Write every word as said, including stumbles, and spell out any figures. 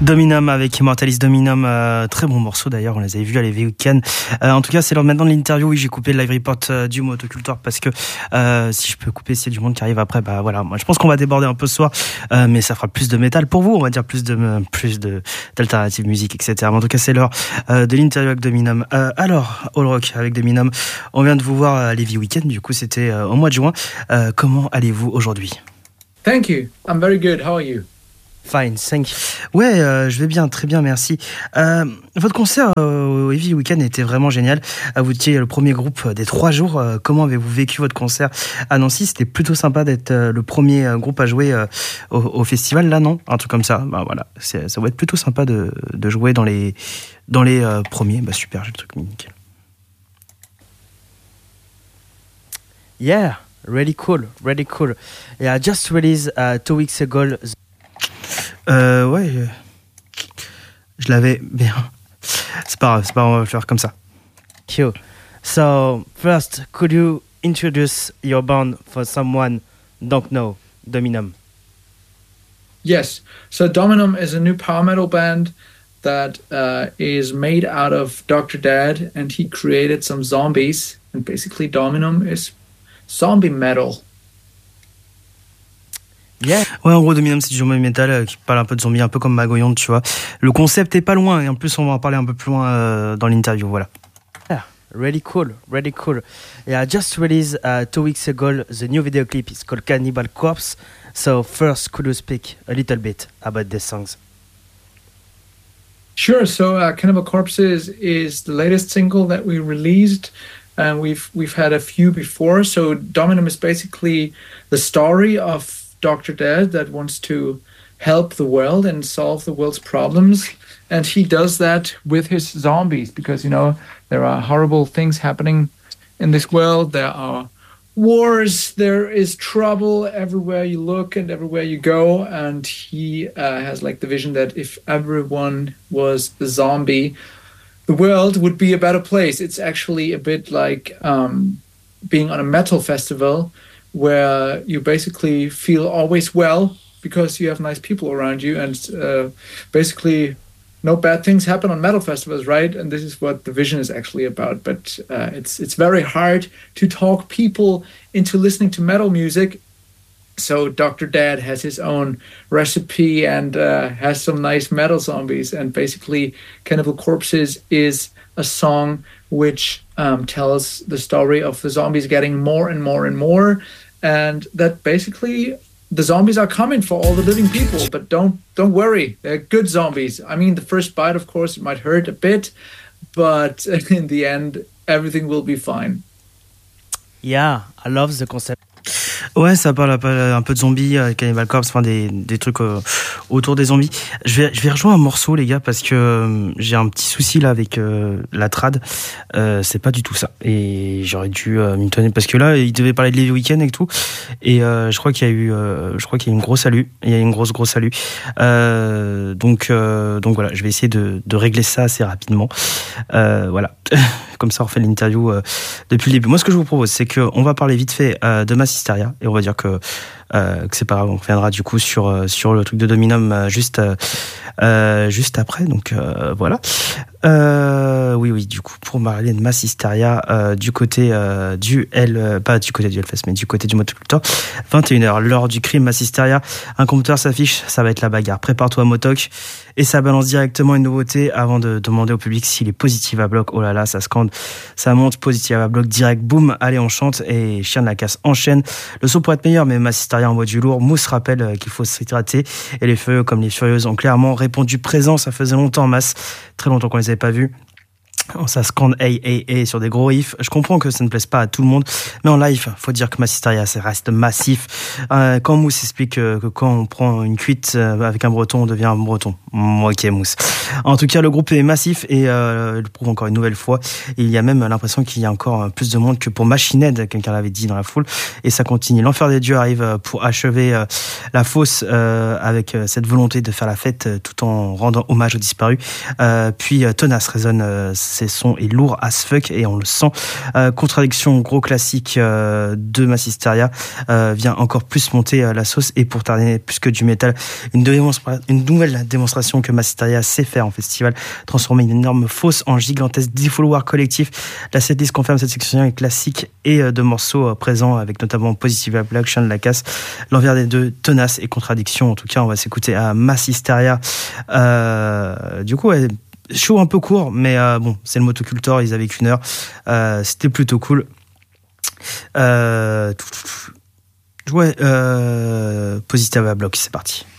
Dominum avec Immortalis Dominum, euh, très bon morceau d'ailleurs, on les avait vus à l'E V Weekend. Euh, en tout cas, c'est l'heure maintenant de l'interview. Oui, j'ai coupé le live report euh, du Motocultor parce que euh, si je peux couper, s'il y a du monde qui arrive après, bah voilà. Moi, je pense qu'on va déborder un peu ce soir, euh, mais ça fera plus de métal pour vous, on va dire plus de plus de d'alternative musique, et cetera. Mais en tout cas, c'est l'heure euh, de l'interview avec Dominum. Euh, alors, All Rock avec Dominum, on vient de vous voir à l'E V Weekend. Du coup, c'était euh, au mois de juin. Euh, comment allez-vous aujourd'hui? Thank you. I'm very good. How are you? Fine, thank you. Ouais, euh, je vais bien, très bien, merci. Euh, votre concert euh, au Heavy Weekend était vraiment génial. Euh, vous étiez le premier groupe des trois jours. Euh, comment avez-vous vécu votre concert à Nancy? C'était plutôt sympa d'être euh, le premier euh, groupe à jouer euh, au, au festival, là, non? Un truc comme ça. Bah voilà, c'est, ça va être plutôt sympa de, de jouer dans les, dans les euh, premiers. Bah super, j'ai le truc nickel. Yeah, really cool, really cool. Yeah, I just released uh, two weeks ago. Euh, ouais, je l'avais bien. C'est pas grave, c'est pas grave, on va le faire comme ça. Cool. So, first, could you introduce your band for someone don't know, Dominum? Yes. So Dominum is a new power metal band that uh, is made out of Doctor Dad, and he created some zombies. And basically, Dominum is zombie metal. Yeah. Ouais, en gros, Dominum, c'est du zombie metal euh, qui parle un peu de zombies, un peu comme Magoyonde, tu vois. Le concept est pas loin, et en plus, on va en parler un peu plus loin euh, dans l'interview, voilà. Yeah, really cool, really cool. Yeah, I just released uh, two weeks ago the new video clip. It's called Cannibal Corpse. So first, could you speak a little bit about these songs? Sure. So uh, Cannibal Corpse is, is the latest single that we released. And uh, we've we've had a few before. So Dominum is basically the story of Doctor Dead that wants to help the world and solve the world's problems. And he does that with his zombies because, you know, there are horrible things happening in this world. There are wars. There is trouble everywhere you look and everywhere you go. And he uh, has like the vision that if everyone was a zombie, the world would be a better place. It's actually a bit like um, being on a metal festival where you basically feel always well because you have nice people around you, and uh, basically no bad things happen on metal festivals, right? And this is what the vision is actually about. But uh, it's it's very hard to talk people into listening to metal music. So Doctor Dad has his own recipe and uh, has some nice metal zombies. And basically, Cannibal Corpses is a song which um, tells the story of the zombies getting more and more and more. And that basically the zombies are coming for all the living people. But don't don't worry, they're good zombies. I mean, the first bite, of course, it might hurt a bit. But in the end, everything will be fine. Yeah, I love the concept. Ouais, ça parle un peu de zombies, euh, Cannibal Corpse, enfin des, des trucs euh, autour des zombies. Je vais, je vais rejoindre un morceau, les gars, parce que euh, j'ai un petit souci là avec euh, la trad. Euh, c'est pas du tout ça. Et j'aurais dû euh, m'y tenir parce que là, il devait parler de l'E V Weekend et tout. Et euh, je crois qu'il y a eu, euh, je crois qu'il y a eu une grosse salut. Il y a eu une grosse grosse salut. Euh, donc euh, donc voilà, je vais essayer de, de régler ça assez rapidement. Euh, voilà. Comme ça, on refait l'interview euh, depuis le début. Moi, ce que je vous propose, c'est qu'on va parler vite fait euh, de Mass Hysteria et on va dire que, euh, que c'est pas grave. On reviendra du coup sur euh, sur le truc de Dominum euh, juste euh, euh, juste après. Donc euh, voilà. Euh, oui, oui. Du coup, pour parler de Mass Hysteria euh, du côté euh, du L, euh, pas du côté du Hellfest, mais du côté du Motocultor. vingt et une heures, l'heure du crime. Mass Hysteria. Un compteur s'affiche. Ça va être la bagarre. Prépare-toi, Motoc. Et ça balance directement une nouveauté avant de demander au public s'il est positif à bloc. Oh là là, ça scande, ça monte, positif à bloc, direct, boum, allez, on chante et Chien de la Casse enchaîne. Le son pourrait être meilleur, mais Mass Hysteria envoie du lourd. Mousse rappelle qu'il faut s'hydrater et les feux, comme les Furieuses, ont clairement répondu présent. Ça faisait longtemps, Mass, très longtemps qu'on les avait pas vus. Ça scande hey hey hey sur des gros riffs. Je comprends que ça ne plaise pas à tout le monde, mais en live, faut dire que Mass Hysteria, ça reste massif. Euh, quand Mousse explique que, que quand on prend une cuite avec un breton, on devient un breton. Ok, Mousse. En tout cas, le groupe est massif et euh, il le prouve encore une nouvelle fois. Et il y a même l'impression qu'il y a encore plus de monde que pour Machine Head, quelqu'un l'avait dit dans la foule. Et ça continue. L'enfer des dieux arrive pour achever euh, la fosse euh, avec euh, cette volonté de faire la fête euh, tout en rendant hommage aux disparus. Euh, puis euh, Tenace résonne euh, c'est son est lourd as fuck et on le sent. Euh, contradiction, gros classique euh, de Massisteria euh, vient encore plus monter euh, la sauce et pour terminer plus que du métal, une, démonstra- une nouvelle démonstration que Massisteria sait faire en festival, transformer une énorme fosse en gigantesque defouloir collectif. La setlist confirme cette section est classique et euh, de morceaux euh, présents avec notamment Positive Black, Chien de la Casse, l'envers des deux, tenace et contradiction. En tout cas, on va s'écouter à Massisteria. Euh, du coup, ouais, show un peu court, mais euh, bon, c'est le Motocultor, ils avaient qu'une heure. Euh, c'était plutôt cool. Euh, ouais, euh, Positive Block, c'est parti.